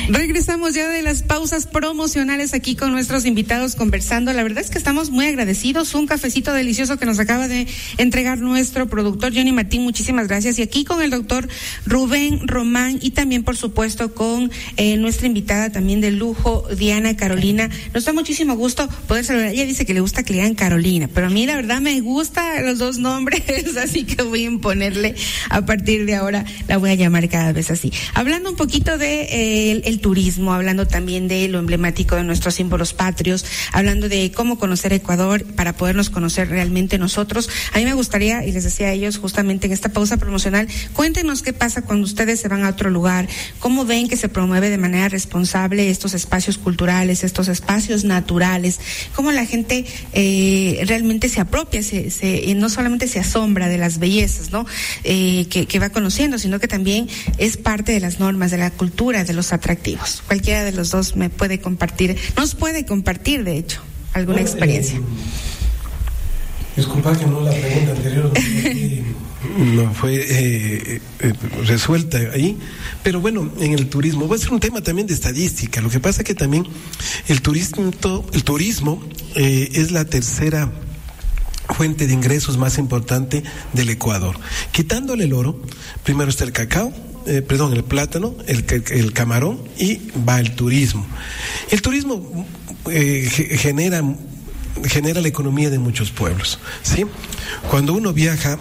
Regresamos ya de las pausas promocionales aquí con nuestros invitados conversando. La verdad es que estamos muy agradecidos. Un cafecito delicioso que nos acaba de entregar nuestro productor Johnny Martín. Muchísimas gracias. Y aquí con el doctor Rubén Román y también, por supuesto, con nuestra invitada también de lujo, Diana Carolina. Nos da muchísimo gusto poder saludar. Ella dice que le gusta que le digan Carolina, pero a mí la verdad me gustan los dos nombres, así que voy a imponerle a partir de ahora, la voy a llamar cada vez así. Hablando un poquito de el turismo, hablando también de lo emblemático de nuestros símbolos patrios, hablando de cómo conocer Ecuador para podernos conocer realmente nosotros. A mí me gustaría, y les decía a ellos justamente en esta pausa promocional, cuéntenos qué pasa cuando ustedes se van a otro lugar, cómo ven que se promueve de manera responsable estos espacios culturales, estos espacios naturales, cómo la gente realmente se apropia, no solamente se asombra de las bellezas, ¿no? Que va conociendo, sino que también es parte de las normas, de la cultura, de los atractivos. Cualquiera de los dos nos puede compartir, de hecho, alguna experiencia. Disculpa que no, la pregunta anterior no fue resuelta ahí, pero bueno, en el turismo va a ser un tema también de estadística. Lo que pasa es que también el turismo es la tercera fuente de ingresos más importante del Ecuador. Quitándole el oro, primero está el cacao, el plátano, el camarón, y va el turismo. El turismo genera la economía de muchos pueblos, ¿sí? Cuando uno viaja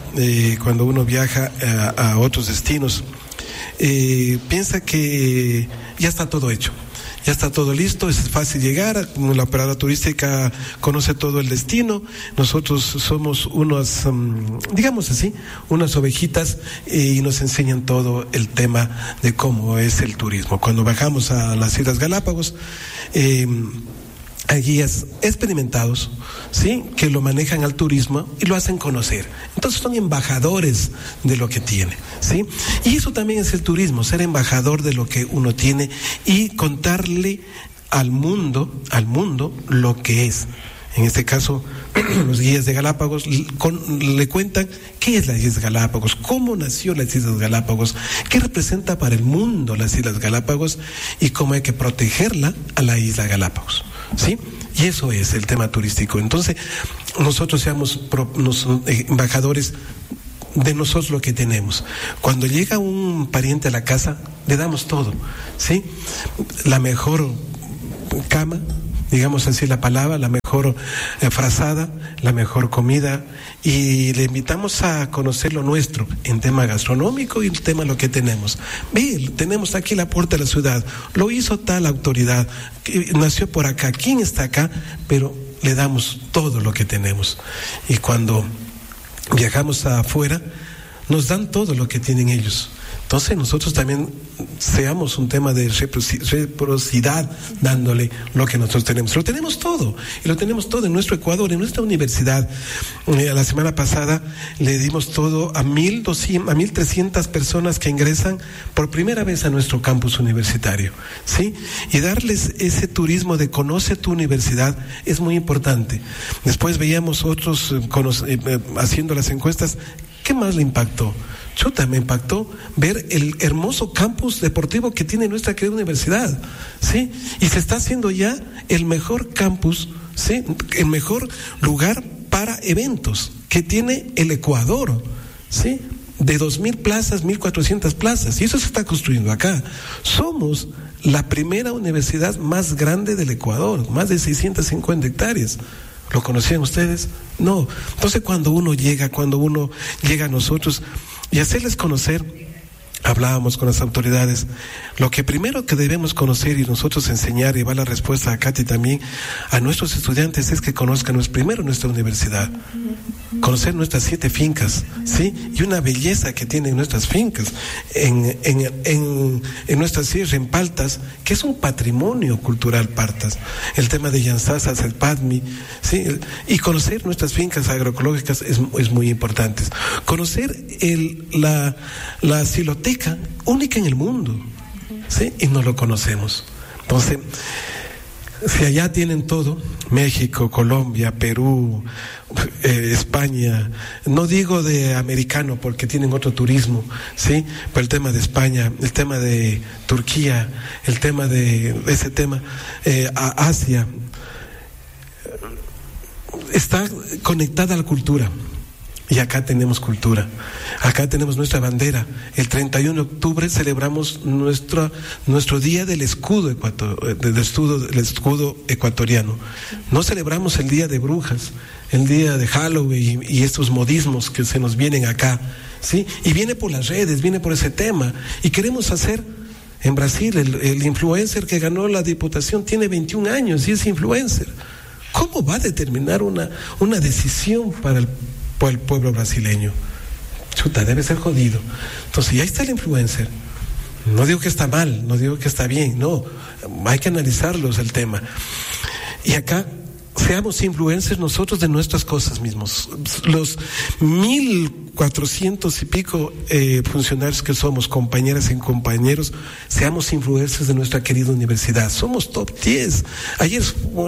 a otros destinos, piensa que ya está todo hecho. Ya está todo listo, es fácil llegar, la operadora turística conoce todo el destino, nosotros somos unas ovejitas, y nos enseñan todo el tema de cómo es el turismo. Cuando bajamos a las Islas Galápagos, hay guías experimentados, ¿sí?, que lo manejan al turismo y lo hacen conocer. Entonces son embajadores de lo que tiene, ¿sí? Y eso también es el turismo, ser embajador de lo que uno tiene y contarle al mundo lo que es. En este caso, los guías de Galápagos le cuentan qué es las Islas Galápagos, cómo nació las Islas Galápagos, qué representa para el mundo las Islas Galápagos y cómo hay que protegerla a la Isla Galápagos, ¿sí? Y eso es el tema turístico. Entonces, nosotros seamos embajadores de nosotros lo que tenemos. Cuando llega un pariente a la casa, le damos todo, ¿sí? La mejor cama, digamos así la palabra, la mejor frazada, la mejor comida, y le invitamos a conocer lo nuestro en tema gastronómico y en tema de lo que tenemos. Ve, tenemos aquí la puerta de la ciudad, lo hizo tal autoridad, que nació por acá, ¿quién está acá? Pero le damos todo lo que tenemos. Y cuando viajamos afuera, nos dan todo lo que tienen ellos. Entonces nosotros también seamos un tema de reciprocidad, dándole lo que nosotros tenemos. Lo tenemos todo, y lo tenemos todo en nuestro Ecuador, en nuestra universidad. La semana pasada le dimos todo a 1,300 personas que ingresan por primera vez a nuestro campus universitario, ¿sí? Y darles ese turismo de conoce tu universidad es muy importante. Después veíamos otros haciendo las encuestas. ¿Qué más le impactó? Me impactó ver el hermoso campus deportivo que tiene nuestra querida universidad, ¿sí? Y se está haciendo ya el mejor campus, ¿sí?, el mejor lugar para eventos que tiene el Ecuador, ¿sí? De 2,000 plazas, 1,400 plazas, y eso se está construyendo acá. Somos la primera universidad más grande del Ecuador, más de 650 hectáreas. ¿Lo conocían ustedes? No. Entonces cuando uno llega a nosotros y hacerles conocer, hablábamos con las autoridades, lo que primero que debemos conocer y nosotros enseñar, y va la respuesta a Katy también, a nuestros estudiantes, es que conozcan primero nuestra universidad, conocer nuestras 7 fincas, ¿sí? Y una belleza que tienen nuestras fincas, en nuestras sierras, en Paltas, que es un patrimonio cultural Paltas, el tema de Yansasa, Selpadmi, ¿sí? Y conocer nuestras fincas agroecológicas es muy importante. Conocer la siloteca única en el mundo, ¿sí? Y no lo conocemos. Entonces, Si allá tienen todo, México, Colombia, Perú, España, no digo de americano porque tienen otro turismo, ¿sí? Pero el tema de España, el tema de Turquía, el tema de ese tema, a Asia, está conectada a la cultura. Y acá tenemos cultura, acá tenemos nuestra bandera. El 31 de octubre celebramos nuestro día del escudo ecuatoriano. No celebramos el día de brujas, el día de Halloween y estos modismos que se nos vienen acá, ¿sí? Y viene por las redes, viene por ese tema. Y queremos hacer, en Brasil, el influencer que ganó la diputación tiene 21 años y es influencer. ¿Cómo va a determinar una decisión para el pueblo brasileño? Chuta, debe ser jodido. Entonces, ya está el influencer. No digo que está mal, no digo que está bien, no. Hay que analizarlos el tema. Y acá, seamos influencers nosotros de nuestras cosas mismos. Los 1,400 y pico funcionarios que somos, compañeras y compañeros, seamos influencers de nuestra querida universidad. Somos top 10. Ayer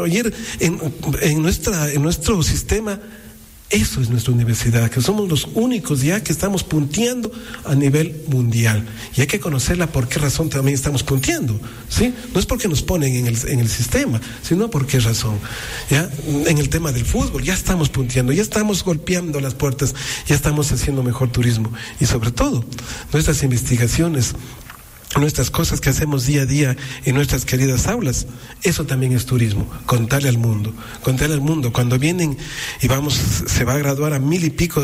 en nuestro sistema, eso es nuestra universidad, que somos los únicos ya que estamos punteando a nivel mundial. Y hay que conocerla por qué razón también estamos punteando, ¿sí? No es porque nos ponen en el sistema, sino por qué razón. ¿Ya? En el tema del fútbol ya estamos punteando, ya estamos golpeando las puertas, ya estamos haciendo mejor turismo. Y sobre todo, nuestras investigaciones, nuestras cosas que hacemos día a día en nuestras queridas aulas, eso también es turismo, contarle al mundo, cuando vienen y se va a graduar a 1,000 y pico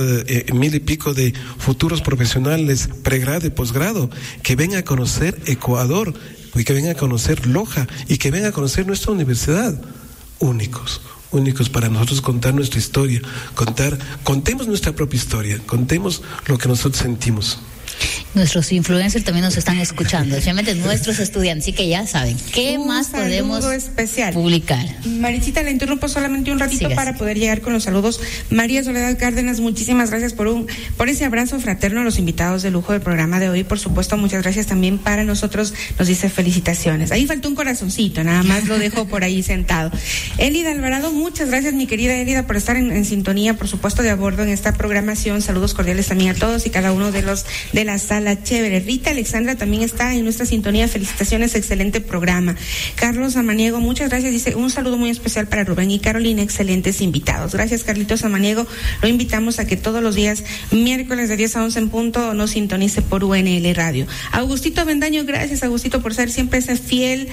de futuros profesionales, pregrado y posgrado, que vengan a conocer Ecuador, y que vengan a conocer Loja, y que vengan a conocer nuestra universidad, únicos para nosotros contar nuestra historia, contemos nuestra propia historia, contemos lo que nosotros sentimos. Nuestros influencers también nos están escuchando, especialmente nuestros estudiantes, así que ya saben, ¿qué más podemos publicar? Marisita, la interrumpo solamente un ratito para poder llegar con los saludos. María Soledad Cárdenas, muchísimas gracias por ese abrazo fraterno a los invitados de lujo del programa de hoy. Por supuesto, muchas gracias también para nosotros, nos dice felicitaciones. Ahí faltó un corazoncito, nada más lo dejo por ahí sentado. Elida Alvarado, muchas gracias, mi querida Elida, por estar en sintonía, por supuesto, de a bordo en esta programación. Saludos cordiales también a todos y cada uno de la sala chévere. Rita Alexandra también está en nuestra sintonía. Felicitaciones, excelente programa. Carlos Samaniego, muchas gracias. Dice un saludo muy especial para Rubén y Carolina, excelentes invitados. Gracias, Carlitos Samaniego. Lo invitamos a que todos los días, miércoles de 10 a 11 en punto, nos sintonice por UNL Radio. Agustito Bendaño, gracias, Agustito, por ser siempre ese fiel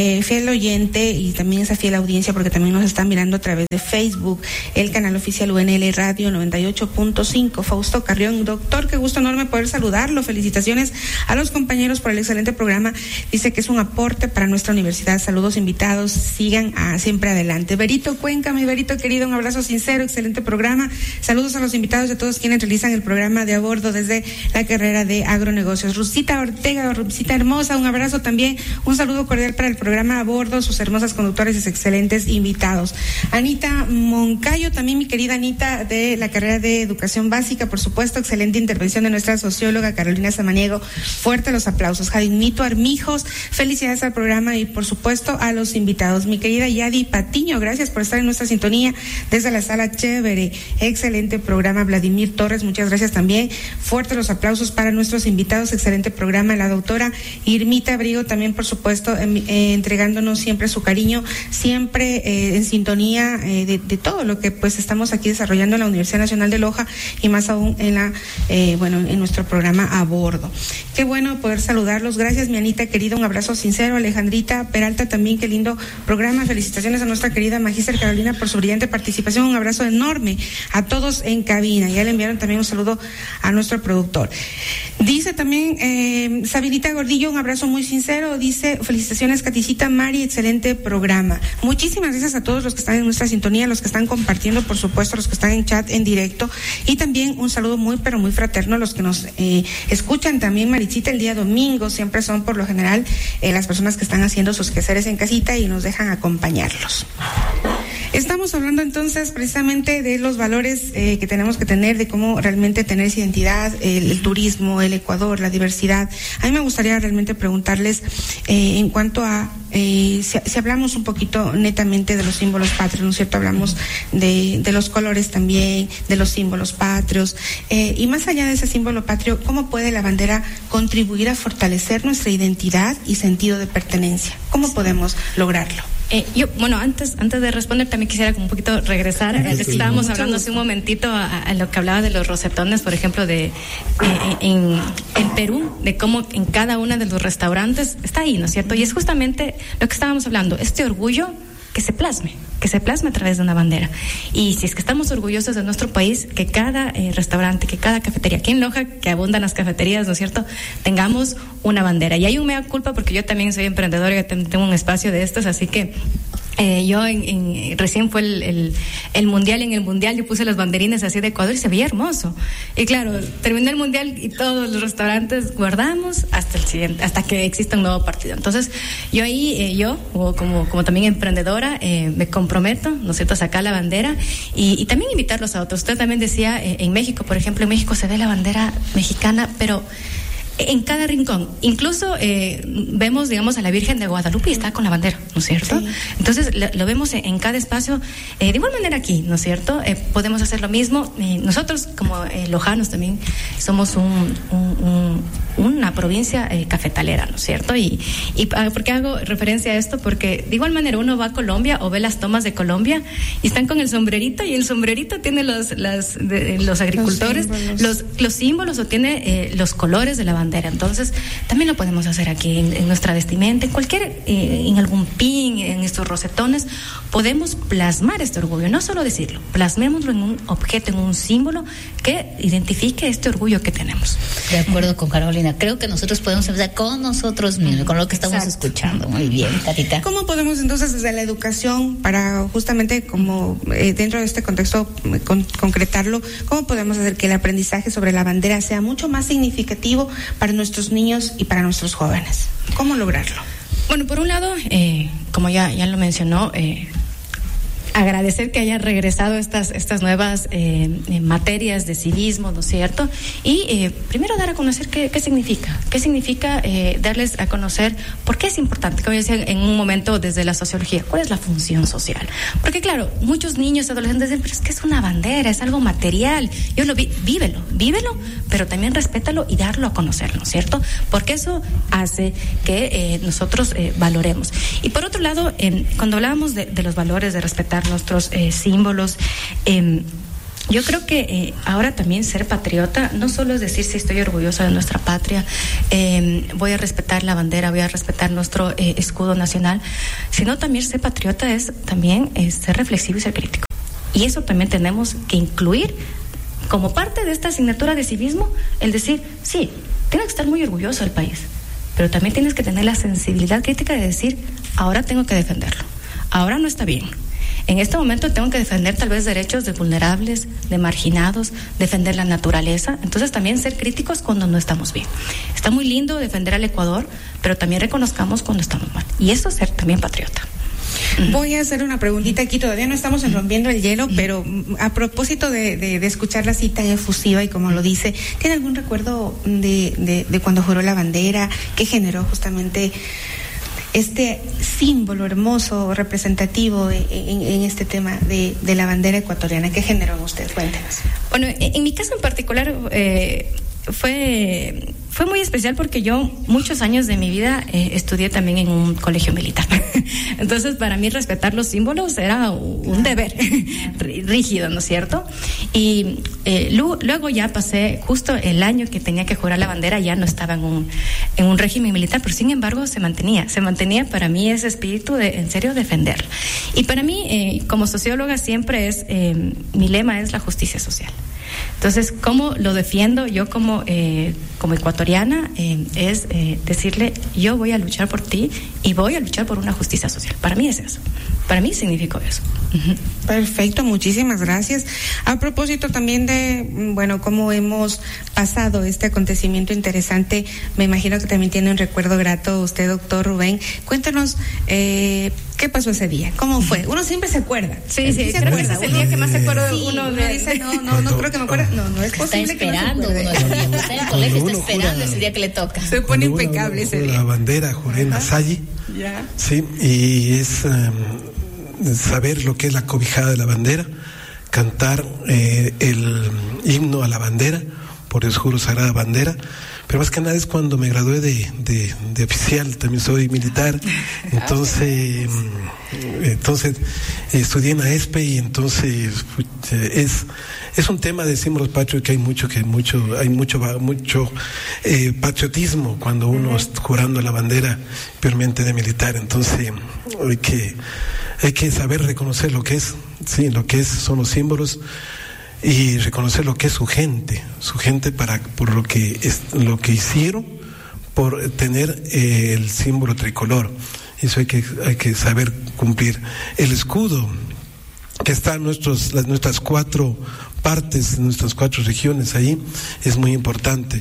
oyente y también esa fiel audiencia, porque también nos están mirando a través de Facebook, el canal oficial UNL Radio 98.5. Fausto Carrión, doctor, qué gusto enorme poder saludarlo. Felicitaciones a los compañeros por el excelente programa. Dice que es un aporte para nuestra universidad. Saludos, invitados, sigan siempre adelante. Berito Cuenca, mi Berito querido, un abrazo sincero, excelente programa. Saludos a los invitados de todos quienes realizan el programa de a bordo desde la carrera de agronegocios. Rusita Ortega, Rusita hermosa, un abrazo también, un saludo cordial para el programa a bordo, sus hermosas conductores y sus excelentes invitados. Anita Moncayo, también mi querida Anita, de la carrera de educación básica, por supuesto, excelente intervención de nuestra socióloga Carolina Samaniego, fuerte los aplausos. Jadimito Armijos, felicidades al programa y por supuesto a los invitados. Mi querida Yadi Patiño, gracias por estar en nuestra sintonía desde la sala chévere, excelente programa. Vladimir Torres, muchas gracias también, fuerte los aplausos para nuestros invitados, excelente programa. La doctora Irmita Abrigo también, por supuesto, entregándonos siempre su cariño, siempre en sintonía de todo lo que pues estamos aquí desarrollando en la Universidad Nacional de Loja y más aún en nuestro programa a bordo. Qué bueno poder saludarlos. Gracias, mi Anita querida, un abrazo sincero. Alejandrita Peralta también, qué lindo programa. Felicitaciones a nuestra querida magíster Carolina por su brillante participación. Un abrazo enorme a todos en cabina. Ya le enviaron también un saludo a nuestro productor. Dice también Sabinita Gordillo, un abrazo muy sincero. Dice, felicitaciones Caticita Mari, excelente programa. Muchísimas gracias a todos los que están en nuestra sintonía, los que están compartiendo, por supuesto, los que están en chat en directo, y también un saludo muy pero muy fraterno a los que nos escuchan también, Marichita, el día domingo. Siempre son por lo general las personas que están haciendo sus quehaceres en casita y nos dejan acompañarlos. Estamos hablando entonces precisamente de los valores que tenemos que tener, de cómo realmente tener esa identidad, el turismo, el Ecuador, la diversidad. A mí me gustaría realmente preguntarles en cuanto a si hablamos un poquito netamente de los símbolos patrios, ¿no es cierto? Hablamos de los colores también, de los símbolos patrios, y más allá de ese símbolo patrio, ¿cómo puede la bandera contribuir a fortalecer nuestra identidad y sentido de pertenencia? ¿Cómo podemos lograrlo? Antes de responder, también quisiera un poquito regresar. Estábamos hablando hace un momentito a lo que hablaba de los rosetones, por ejemplo, en Perú, de cómo en cada uno de los restaurantes está ahí, ¿no es cierto? Y es justamente lo que estábamos hablando, este orgullo que se plasme a través de una bandera. Y si es que estamos orgullosos de nuestro país, que cada restaurante, que cada cafetería, aquí en Loja, que abundan las cafeterías, ¿no es cierto?, tengamos una bandera. Y hay un mea culpa porque yo también soy emprendedora y tengo un espacio de estos, así que yo recién fue el mundial, en el mundial yo puse las banderines así de Ecuador y se veía hermoso. Y claro, terminó el mundial y todos los restaurantes guardamos hasta el siguiente, hasta que exista un nuevo partido. Entonces, yo ahí, como también emprendedora, me comprometo, ¿no es cierto?, a sacar la bandera y también invitarlos a otros. Usted también decía, en México, por ejemplo, en México se ve la bandera mexicana, pero en cada rincón, incluso vemos, digamos, a la Virgen de Guadalupe y está con la bandera, ¿no es cierto? Sí. Entonces lo vemos en cada espacio, de igual manera aquí, ¿no es cierto? Podemos hacer lo mismo. Nosotros como lojanos también somos una provincia cafetalera, ¿no es cierto? Y ¿por qué hago referencia a esto? Porque de igual manera uno va a Colombia o ve las tomas de Colombia y están con el sombrerito, y el sombrerito tiene los agricultores, los símbolos, o tiene los colores de la bandera. Entonces también lo podemos hacer aquí en nuestra vestimenta, en algún pin, en estos rosetones. Podemos plasmar este orgullo, no solo decirlo, plasmémoslo en un objeto, en un símbolo que identifique este orgullo que tenemos. De acuerdo con Carolina, creo que nosotros podemos empezar con nosotros mismos, con lo que estamos escuchando. Muy bien, Catita. ¿Cómo podemos entonces desde la educación, para justamente como dentro de este contexto concretarlo, cómo podemos hacer que el aprendizaje sobre la bandera sea mucho más significativo para nuestros niños y para nuestros jóvenes? ¿Cómo lograrlo? Bueno, por un lado, como ya lo mencionó, agradecer que hayan regresado estas nuevas materias de civismo, ¿no es cierto? Y primero dar a conocer qué significa darles a conocer por qué es importante, como yo decía en un momento desde la sociología, cuál es la función social. Porque claro, muchos niños, adolescentes dicen, pero es que es una bandera, es algo material. Yo vívelo, pero también respétalo y darlo a conocer, ¿no es cierto? Porque eso hace que nosotros valoremos. Y por otro lado, cuando hablábamos de los valores, de respetar nuestros símbolos, yo creo que ahora también ser patriota no solo es decir si estoy orgullosa de nuestra patria, voy a respetar la bandera, voy a respetar nuestro escudo nacional, sino también ser patriota es también ser reflexivo y ser crítico. Y eso también tenemos que incluir como parte de esta asignatura de civismo, el decir, sí, tienes que estar muy orgulloso del país, pero también tienes que tener la sensibilidad crítica de decir, ahora tengo que defenderlo, ahora no está bien. En este momento tengo que defender tal vez derechos de vulnerables, de marginados, defender la naturaleza. Entonces también ser críticos cuando no estamos bien. Está muy lindo defender al Ecuador, pero también reconozcamos cuando estamos mal. Y eso es ser también patriota. Voy a hacer una preguntita aquí, todavía no estamos en rompiendo el hielo, pero a propósito de escucharla así tan efusiva y como lo dice, ¿tiene algún recuerdo de cuando juró la bandera? ¿Qué generó justamente este símbolo hermoso, representativo en este tema de la bandera ecuatoriana? ¿Qué generó en usted? Cuéntenos. Bueno, en mi caso en particular fue muy especial porque yo muchos años de mi vida estudié también en un colegio militar. Entonces para mí respetar los símbolos era un deber rígido, ¿no es cierto? Y luego ya pasé, justo el año que tenía que jurar la bandera, ya no estaba en un régimen militar, pero sin embargo se mantenía para mí ese espíritu de en serio defenderla. Y para mí como socióloga siempre mi lema es la justicia social. Entonces, ¿cómo lo defiendo yo como ecuatoriana? Es decirle, yo voy a luchar por ti y voy a luchar por una justicia social. Para mí es eso. Para mí significó eso. Perfecto, muchísimas gracias. A propósito también de, cómo hemos pasado este acontecimiento interesante, me imagino que también tiene un recuerdo grato usted, doctor Rubén. Cuéntanos, ¿Qué pasó ese día? ¿Cómo fue? Uno siempre se acuerda. Sí, se acuerda. Es el día que más se acuerda uno dice, no creo que me acuerde. No es posible que no se acuerde. Está en el colegio, está esperando ese día que le toca. Se pone impecable ese día. La bandera, juré en la Salle. Sí, y es saber lo que es la cobijada de la bandera, cantar el himno a la bandera, por Dios juro, sagrada bandera. Pero más que nada es cuando me gradué de oficial, también soy militar, entonces estudié en AESPE y entonces es un tema de símbolos patrios que hay mucho patriotismo cuando uno está jurando la bandera puramente de militar, entonces hay que saber reconocer lo que es, sí, lo que son los símbolos, y reconocer lo que es su gente por lo que hicieron por tener el símbolo tricolor. Eso hay que saber cumplir. El escudo que está en nuestras 4 partes, nuestras 4 regiones ahí, es muy importante,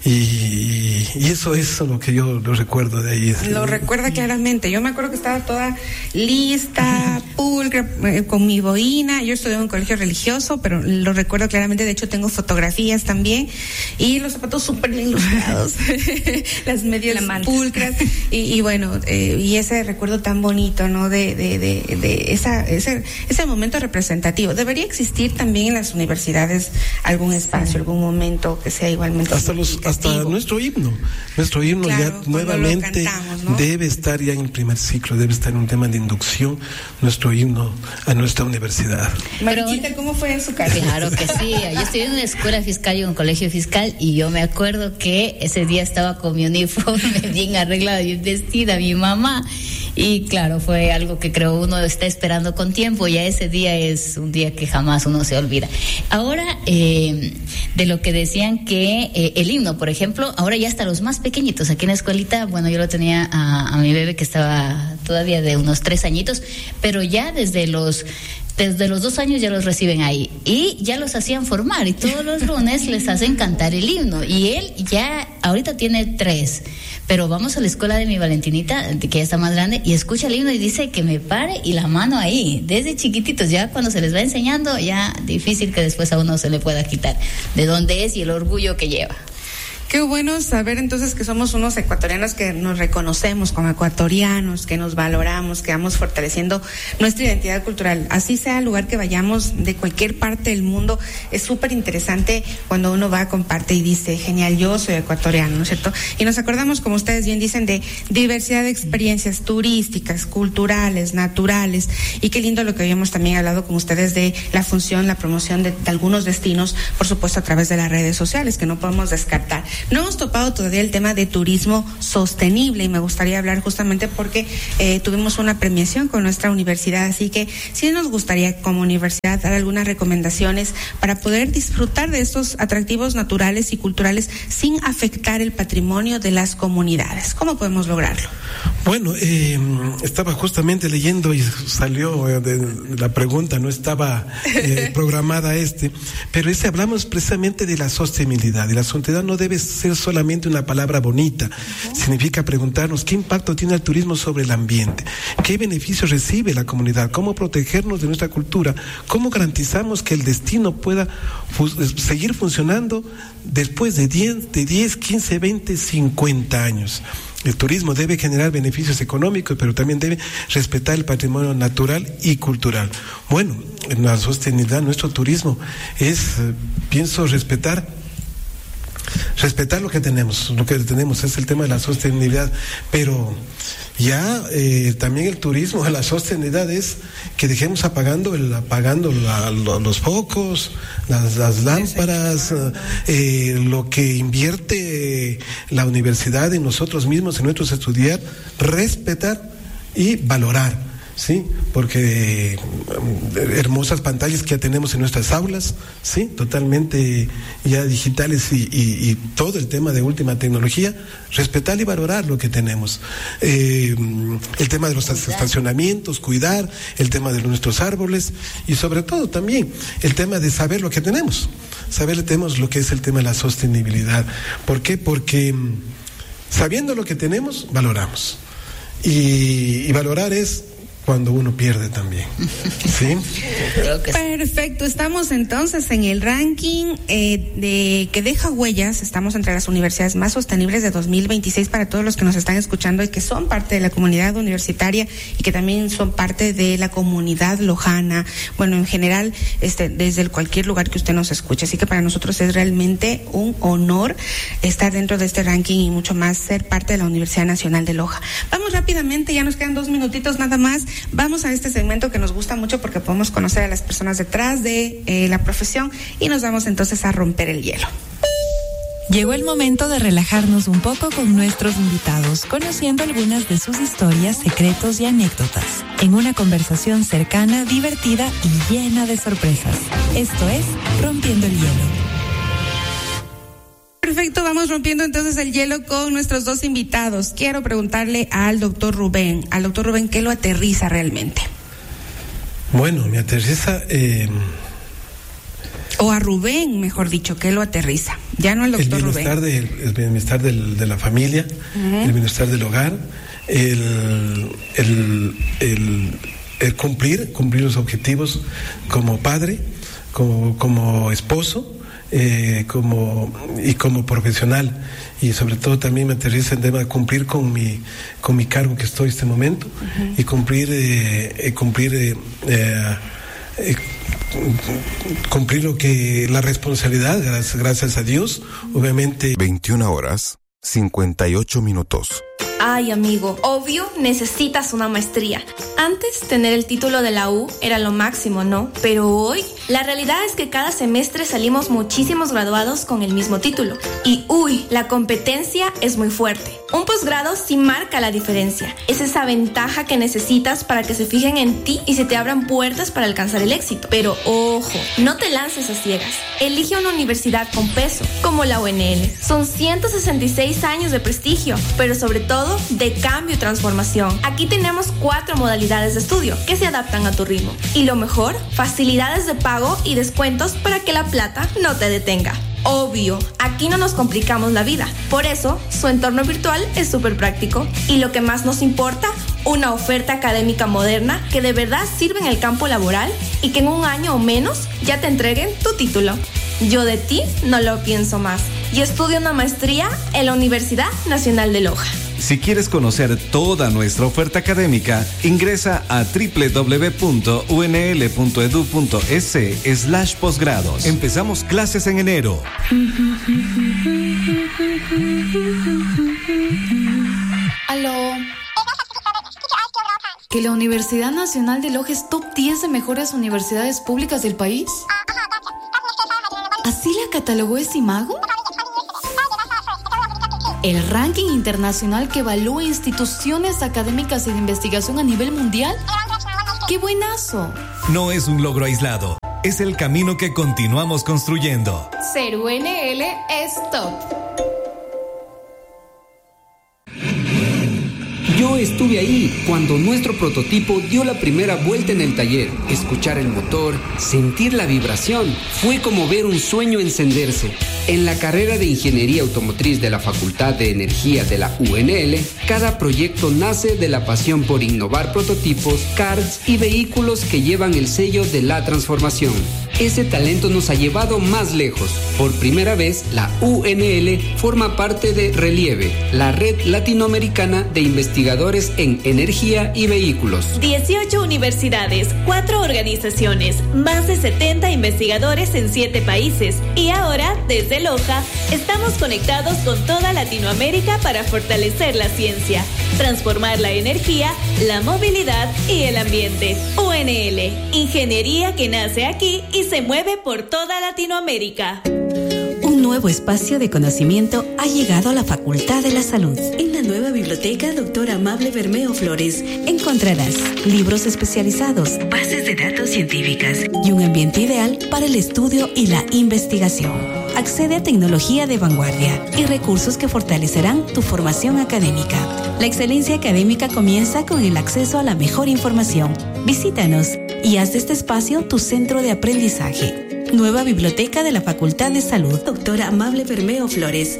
y eso es lo que yo lo recuerdo de ahí. Lo recuerda claramente. Yo me acuerdo que estaba toda lista, pulcra, con mi boina. Yo estudié en un colegio religioso, pero lo recuerdo claramente. De hecho, tengo fotografías también, y los zapatos súper bien ilustrados, las medias pulcras, y bueno, y ese recuerdo tan bonito, ¿no? De ese momento representativo. Debería existir también en las universidades algún espacio, algún momento que sea igualmente hasta nuestro himno claro, ya nuevamente cantamos, ¿no? Debe estar ya en el primer ciclo, debe estar en un tema de inducción nuestro himno a nuestra universidad. Mariquita, ¿cómo fue en su casa? Claro que sí, yo estudié en una escuela fiscal y en un colegio fiscal, y yo me acuerdo que ese día estaba con mi uniforme bien arreglada, bien vestida, mi mamá. Y claro, fue algo que creo uno está esperando con tiempo. Ya ese día es un día que jamás uno se olvida. Ahora, de lo que decían que el himno, por ejemplo, ahora ya hasta los más pequeñitos. Aquí en la escuelita, bueno, yo lo tenía a mi bebé que estaba todavía de unos 3 añitos, pero ya desde los 2 años ya los reciben ahí, y ya los hacían formar, y todos los lunes les hacen cantar el himno, y él ya ahorita tiene 3, pero vamos a la escuela de mi Valentinita, que ya está más grande, y escucha el himno y dice que me pare y la mano ahí, desde chiquititos. Ya cuando se les va enseñando, ya difícil que después a uno se le pueda quitar de dónde es y el orgullo que lleva. Qué bueno saber entonces que somos unos ecuatorianos que nos reconocemos como ecuatorianos, que nos valoramos, que vamos fortaleciendo nuestra identidad cultural. Así sea el lugar que vayamos, de cualquier parte del mundo, es súper interesante cuando uno va, comparte y dice, genial, yo soy ecuatoriano, ¿no es cierto? Y nos acordamos, como ustedes bien dicen, de diversidad de experiencias turísticas, culturales, naturales, y qué lindo lo que habíamos también hablado con ustedes de la función, la promoción de algunos destinos, por supuesto a través de las redes sociales, que no podemos descartar. No hemos topado todavía el tema de turismo sostenible, y me gustaría hablar justamente porque tuvimos una premiación con nuestra universidad, así que sí nos gustaría como universidad dar algunas recomendaciones para poder disfrutar de estos atractivos naturales y culturales sin afectar el patrimonio de las comunidades. ¿Cómo podemos lograrlo? Bueno, estaba justamente leyendo y salió de la pregunta, no estaba programada pero hablamos precisamente de la sostenibilidad, y la sostenibilidad no debe ser solamente una palabra bonita. Significa preguntarnos qué impacto tiene el turismo sobre el ambiente, qué beneficios recibe la comunidad, cómo protegernos de nuestra cultura, cómo garantizamos que el destino pueda seguir funcionando después de 10, 15, 20, 50 años. El turismo debe generar beneficios económicos, pero también debe respetar el patrimonio natural y cultural. Bueno, en la sostenibilidad, nuestro turismo pienso respetar lo que tenemos es el tema de la sostenibilidad, pero ya también el turismo, la sostenibilidad es que dejemos apagando los focos, las lámparas, lo que invierte la universidad en nosotros mismos, en nuestros estudiantes, respetar y valorar. Sí, porque hermosas pantallas que ya tenemos en nuestras aulas, sí, totalmente ya digitales, y todo el tema de última tecnología, respetar y valorar lo que tenemos. El tema de los estacionamientos, cuidar, el tema de nuestros árboles, y sobre todo también el tema de saber lo que tenemos, lo que es el tema de la sostenibilidad. ¿Por qué? Porque sabiendo lo que tenemos, valoramos. Y valorar es cuando uno pierde también. ¿Sí? Perfecto, estamos entonces en el ranking de que deja huellas, estamos entre las universidades más sostenibles de 2026 para todos los que nos están escuchando y que son parte de la comunidad universitaria y que también son parte de la comunidad lojana, bueno, en general, desde cualquier lugar que usted nos escuche, así que para nosotros es realmente un honor estar dentro de este ranking y mucho más ser parte de la Universidad Nacional de Loja. Vamos rápidamente, ya nos quedan 2 minutitos nada más. Vamos a este segmento que nos gusta mucho porque podemos conocer a las personas detrás de la profesión y nos vamos entonces a romper el hielo. Llegó el momento de relajarnos un poco con nuestros invitados, conociendo algunas de sus historias, secretos y anécdotas, en una conversación cercana, divertida y llena de sorpresas. Esto es Rompiendo el Hielo. Perfecto, vamos rompiendo entonces el hielo con nuestros 2 invitados. Quiero preguntarle al doctor Rubén, ¿qué lo aterriza realmente? Bueno, me aterriza... O a Rubén, mejor dicho, ¿qué lo aterriza? Ya no al doctor Rubén. El bienestar de la familia, el bienestar del hogar, el cumplir los objetivos como padre, como esposo, como profesional, y sobre todo también me aterriza el tema de cumplir con mi cargo que estoy en este momento, y cumplir lo que la responsabilidad, gracias a Dios, obviamente. 21:58. Ay, amigo, obvio necesitas una maestría. Antes, tener el título de la U era lo máximo, ¿no? Pero hoy, la realidad es que cada semestre salimos muchísimos graduados con el mismo título. Y la competencia es muy fuerte. Un posgrado sí marca la diferencia. Es esa ventaja que necesitas para que se fijen en ti y se te abran puertas para alcanzar el éxito. Pero ojo, no te lances a ciegas. Elige una universidad con peso, como la UNL. Son 166 años de prestigio, pero sobre todo de cambio y transformación. Aquí tenemos 4 modalidades de estudio que se adaptan a tu ritmo. Y lo mejor, facilidades de pago y descuentos para que la plata no te detenga. Obvio, aquí no nos complicamos la vida. Por eso, su entorno virtual es súper práctico. Y lo que más nos importa, una oferta académica moderna que de verdad sirve en el campo laboral y que en 1 año o menos ya te entreguen tu título. Yo de ti no lo pienso más. Y estudio una maestría en la Universidad Nacional de Loja. Si quieres conocer toda nuestra oferta académica, ingresa a www.unl.edu.es/posgrados. Empezamos clases en enero. Aló. ¿Que la Universidad Nacional de Loja es top 10 de mejores universidades públicas del país? ¿Así la catalogó Esimago? ¿El ranking internacional que evalúa instituciones académicas y de investigación a nivel mundial? ¡Qué buenazo! No es un logro aislado, es el camino que continuamos construyendo. Ser UNL es top. Yo estuve ahí cuando nuestro prototipo dio la primera vuelta en el taller. Escuchar el motor, sentir la vibración, fue como ver un sueño encenderse. En la carrera de Ingeniería Automotriz de la Facultad de Energía de la UNL, cada proyecto nace de la pasión por innovar prototipos, cards y vehículos que llevan el sello de la transformación. Ese talento nos ha llevado más lejos. Por primera vez, la UNL forma parte de Relieve, la red latinoamericana de investigadores en energía y vehículos. 18 universidades, 4 organizaciones, más de 70 investigadores en 7 países. Y ahora, desde Loja, estamos conectados con toda Latinoamérica para fortalecer la ciencia, transformar la energía, la movilidad y el ambiente. UNL, ingeniería que nace aquí y se mueve por toda Latinoamérica. Un nuevo espacio de conocimiento ha llegado a la Facultad de la Salud. En la nueva biblioteca Dr. Amable Bermeo Flores encontrarás libros especializados, bases de datos científicas y un ambiente ideal para el estudio y la investigación. Accede a tecnología de vanguardia y recursos que fortalecerán tu formación académica. La excelencia académica comienza con el acceso a la mejor información. Visítanos y haz de este espacio tu centro de aprendizaje. Nueva biblioteca de la Facultad de Salud. Doctora Amable Bermeo Flores.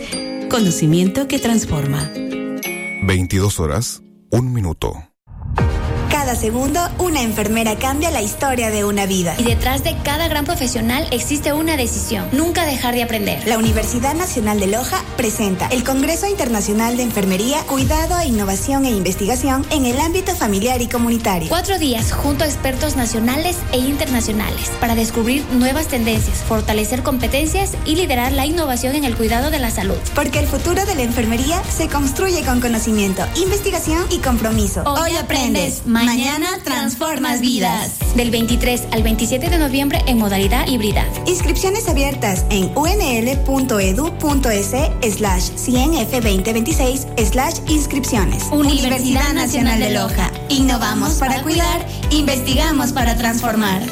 Conocimiento que transforma. 22:01. cada segundo, una enfermera cambia la historia de una vida. Y detrás de cada gran profesional existe una decisión: nunca dejar de aprender. La Universidad Nacional de Loja presenta el Congreso Internacional de Enfermería, Cuidado, Innovación e Investigación en el ámbito familiar y comunitario. 4 días junto a expertos nacionales e internacionales para descubrir nuevas tendencias, fortalecer competencias y liderar la innovación en el cuidado de la salud. Porque el futuro de la enfermería se construye con conocimiento, investigación y compromiso. Hoy aprendes, mañana transformas vidas. Del 23 al 27 de noviembre en modalidad híbrida. Inscripciones abiertas en unl.edu.es/100f2026/inscripciones. Universidad Nacional de Loja. Innovamos para cuidar, investigamos para transformar.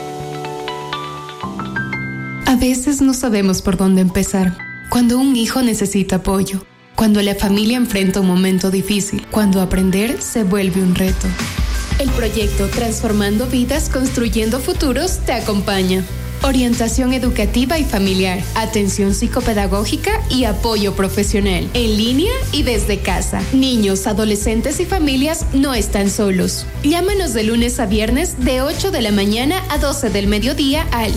A veces no sabemos por dónde empezar. Cuando un hijo necesita apoyo, cuando la familia enfrenta un momento difícil, cuando aprender se vuelve un reto. El proyecto Transformando Vidas, Construyendo Futuros te acompaña. Orientación educativa y familiar, atención psicopedagógica y apoyo profesional, en línea y desde casa. Niños, adolescentes y familias no están solos. Llámanos de lunes a viernes de 8 de la mañana a 12 del mediodía al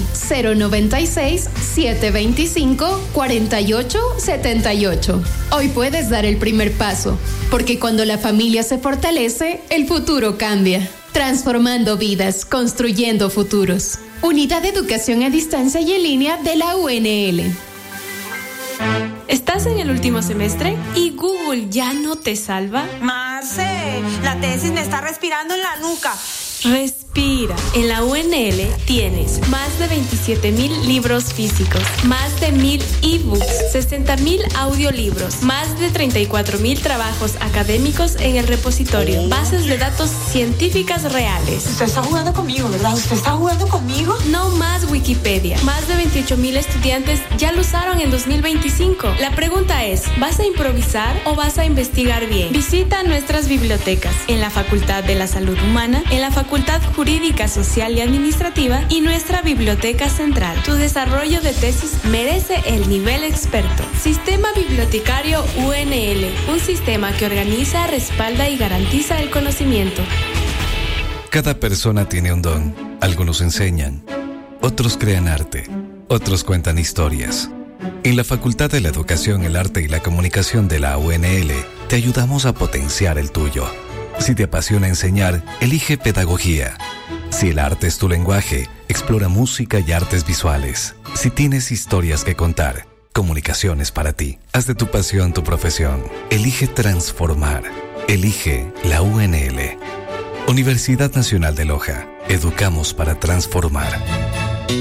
096-725-4878. Hoy puedes dar el primer paso, porque cuando la familia se fortalece, el futuro cambia. Transformando vidas, construyendo futuros. Unidad de Educación a Distancia y en Línea de la UNL. ¿Estás en el último semestre y Google ya no te salva? Marce, la tesis me está respirando en la nuca. Respira. En la UNL tienes más de 27,000 libros físicos, más de 1,000 ebooks, 60,000 audiolibros, más de 34,000 trabajos académicos en el repositorio, bases de datos científicas reales. Usted está jugando conmigo, ¿verdad? ¿Usted está jugando conmigo? No más Wikipedia. Más de 28,000 estudiantes ya lo usaron en 2025. La pregunta es, ¿vas a improvisar o vas a investigar bien? Visita nuestras bibliotecas en la Facultad de la Salud Humana, en la Facultad Jurídica, Social y Administrativa y nuestra Biblioteca Central. Tu desarrollo de tesis merece el nivel experto. Sistema Bibliotecario UNL, un sistema que organiza, respalda y garantiza el conocimiento. Cada persona tiene un don. Algunos enseñan, otros crean arte, otros cuentan historias. En la Facultad de la Educación, el Arte y la Comunicación de la UNL, te ayudamos a potenciar el tuyo. Si te apasiona enseñar, elige pedagogía. Si el arte es tu lenguaje, explora música y artes visuales. Si tienes historias que contar, comunicaciones para ti. Haz de tu pasión tu profesión. Elige transformar. Elige la UNL. Universidad Nacional de Loja. Educamos para transformar.